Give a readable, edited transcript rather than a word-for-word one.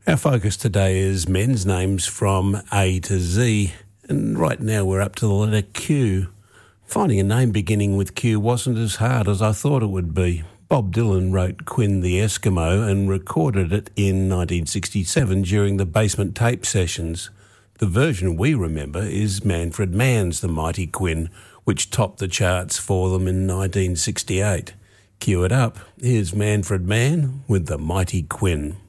Our focus today is men's names from A to Z, and right now we're up to the letter Q. Finding a name beginning with Q wasn't as hard as I thought it would be. Bob Dylan wrote Quinn the Eskimo and recorded it in 1967 during the Basement Tape sessions. The version we remember is Manfred Mann's The Mighty Quinn, which topped the charts for them in 1968. Cue it up. Here's Manfred Mann with The Mighty Quinn.